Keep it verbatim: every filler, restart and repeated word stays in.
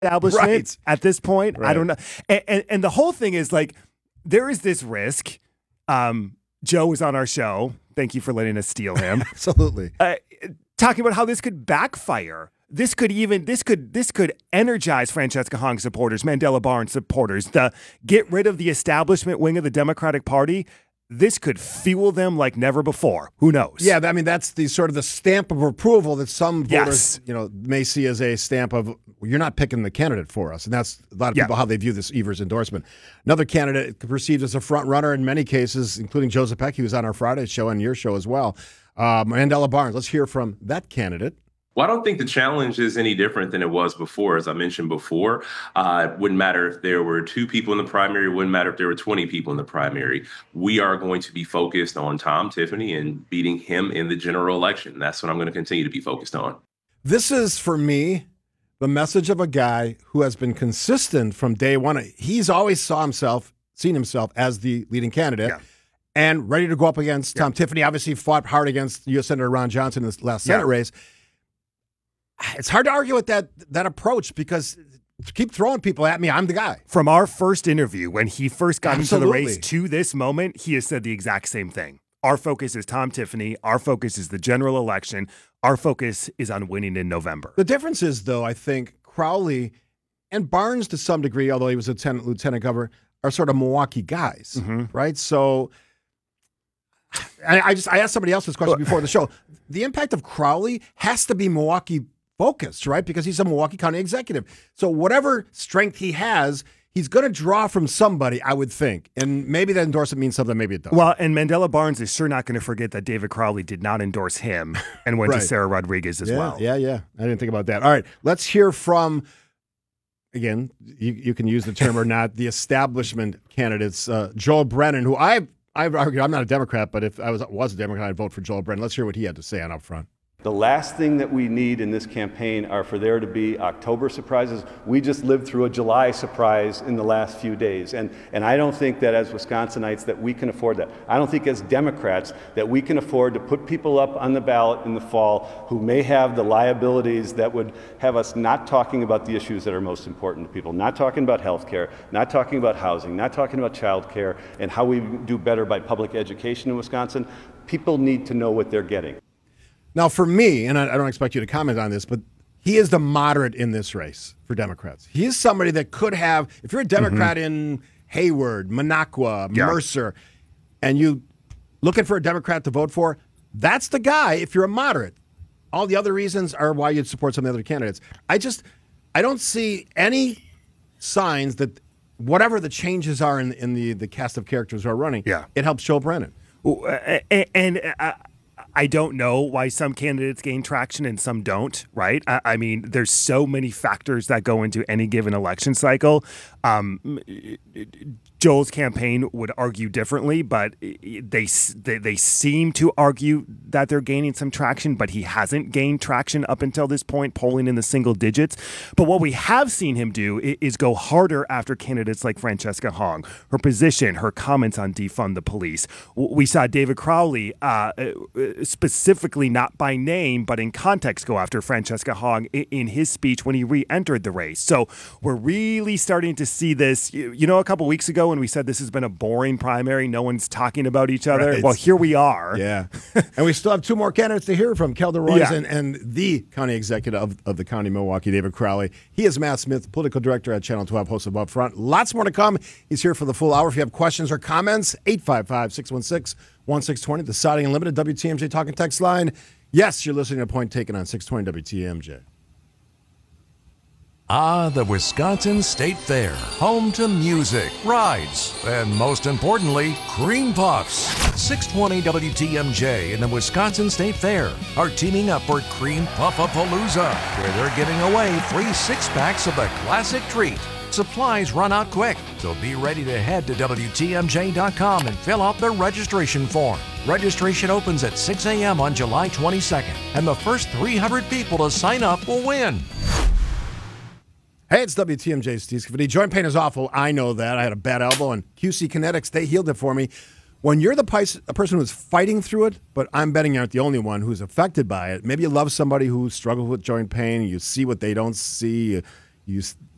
establishment right. at this point. Right. I don't know. And, and, and the whole thing is like, there is this risk. Um, Joe was on our show. Thank you for letting us steal him. Absolutely. Uh, talking about how this could backfire. This could even this could this could energize Francesca Hong supporters, Mandela Barnes supporters, the get rid of the establishment wing of the Democratic Party. This could fuel them like never before. Who knows? Yeah, I mean that's the sort of the stamp of approval that some voters, Yes. you know, may see as a stamp of well, you're not picking the candidate for us, and that's a lot of Yeah. people how they view this Evers endorsement. Another candidate perceived as a front runner in many cases, including Joseph Peck, who was on our Friday show and your show as well. Uh, Mandela Barnes. Let's hear from that candidate. Well, I don't think the challenge is any different than it was before. As I mentioned before, uh, it wouldn't matter if there were two people in the primary. It wouldn't matter if there were twenty people in the primary. We are going to be focused on Tom Tiffany and beating him in the general election. That's what I'm going to continue to be focused on. This is, for me, the message of a guy who has been consistent from day one. He's always saw himself, seen himself as the leading candidate. Yeah. And ready to go up against Yeah. Tom Tiffany. Obviously fought hard against U S Senator Ron Johnson in this last Senate Yeah. race. It's hard to argue with that that approach because keep throwing people at me, I'm the guy. From our first interview, when he first got Absolutely. into the race to this moment, he has said the exact same thing. Our focus is Tom Tiffany. Our focus is the general election. Our focus is on winning in November. The difference is, though, I think Crowley and Barnes to some degree, although he was a lieutenant, lieutenant governor, are sort of Milwaukee guys, Mhm. right? So I, I just I asked somebody else this question before the show. The impact of Crowley has to be Milwaukee focused, right? Because he's a Milwaukee County executive. So whatever strength he has, he's going to draw from somebody, I would think. And maybe that endorsement means something, maybe it doesn't. Well, and Mandela Barnes is sure not going to forget that David Crowley did not endorse him and went Right. to Sarah Rodriguez as yeah, well. Yeah, yeah. I didn't think about that. All right, let's hear from, again, you, you can use the term or not, the establishment candidates, uh, Joel Brennan, who I, I've argued, I'm not a Democrat, but if I was, was a Democrat, I'd vote for Joel Brennan. Let's hear what he had to say on up front. The last thing that we need in this campaign are for there to be October surprises. We just lived through a July surprise in the last few days. And, and I don't think that as Wisconsinites that we can afford that. I don't think as Democrats that we can afford to put people up on the ballot in the fall who may have the liabilities that would have us not talking about the issues that are most important to people, not talking about health care, not talking about housing, not talking about child care, and how we do better by public education in Wisconsin. People need to know what they're getting. Now, for me, and I, I don't expect you to comment on this, but he is the moderate in this race for Democrats. He is somebody that could have, if you're a Democrat mm-hmm. in Hayward, Minocqua, yeah. Mercer, and you looking for a Democrat to vote for, that's the guy if you're a moderate. All the other reasons are why you'd support some of the other candidates. I just, I don't see any signs that whatever the changes are in, in the, the cast of characters who are running, yeah. it helps Joel Brennan. And, and uh, I don't know why some candidates gain traction and some don't, right? I, I mean, there's so many factors that go into any given election cycle. Um, Joel's campaign would argue differently, but they, they they seem to argue that they're gaining some traction, but he hasn't gained traction up until this point, polling in the single digits. But what we have seen him do is go harder after candidates like Francesca Hong, her position, her comments on defund the police. We saw David Crowley, uh, specifically not by name, but in context, go after Francesca Hong in his speech when he re-entered the race. So we're really starting to see this. You know, a couple weeks ago when we said this has been a boring primary, no one's talking about each other. Right. Well, here we are. Yeah. And we still have two more candidates to hear from, Kelda Roys Yeah. and, and the county executive of, of the County of Milwaukee, David Crowley. He is Matt Smith, political director at Channel twelve, host of Up Front. Lots more to come. He's here for the full hour. If you have questions or comments, eight five five, six one six, one six two zero, the Siding Unlimited W T M J Talking Text line. Yes, you're listening to Point Taken on six twenty W T M J. Ah, the Wisconsin State Fair, home to music, rides, and most importantly, cream puffs. six twenty W T M J and the Wisconsin State Fair are teaming up for Cream Puff-a-Palooza, where they're giving away free six-packs of the classic treat. Supplies run out quick, so be ready to head to W T M J dot com and fill out the registration form. Registration opens at six a.m. on July twenty-second, and the first three hundred people to sign up will win. Hey, it's W T M J Steve Scaffidi. Joint pain is awful. I know that. I had a bad elbow, and Q C Kinetics, they healed it for me. When you're the pice, a person who's fighting through it, but I'm betting you aren't the only one who's affected by it. Maybe you love somebody who struggles with joint pain. You see what they don't see. You, you